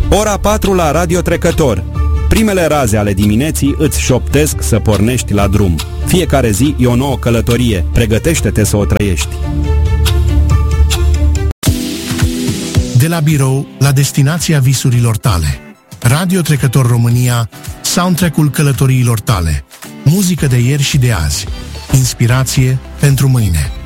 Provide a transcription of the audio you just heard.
Ora 4 la Radio Trecător. Primele raze ale dimineții îți șoptesc să pornești la drum. Fiecare zi e o nouă călătorie. Pregătește-te să o trăiești. De la birou la destinația visurilor tale. Radio Trecător România, soundtrack-ul călătoriilor tale. Muzică de ieri și de azi. Inspirație pentru mâine.